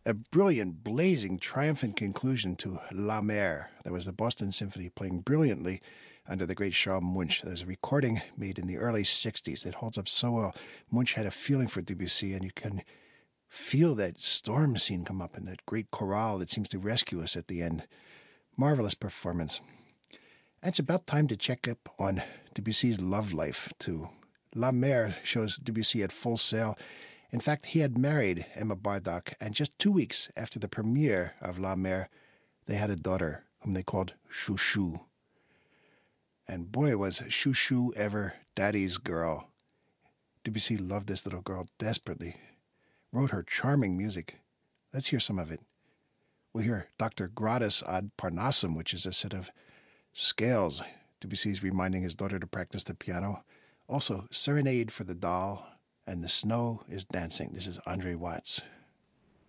A brilliant, blazing, triumphant conclusion to La Mer. That was the Boston Symphony playing brilliantly under the great Charles Munch. There's a recording made in the early 60s that holds up so well. Munch had a feeling for Debussy, and you can feel that storm scene come up and that great chorale that seems to rescue us at the end. Marvelous performance. And it's about time to check up on Debussy's love life, too. La Mer shows Debussy at Full Sail. In fact, he had married Emma Bardock, and just 2 weeks after the premiere of La Mer, they had a daughter whom they called Chouchou. And boy, was Chouchou ever Daddy's girl. Debussy loved this little girl desperately, wrote her charming music. Let's hear some of it. We'll hear Dr. Gradus ad Parnassum, which is a set of scales. Debussy's reminding his daughter to practice the piano. Also, Serenade for the Doll, and The Snow is Dancing. This is Andre Watts.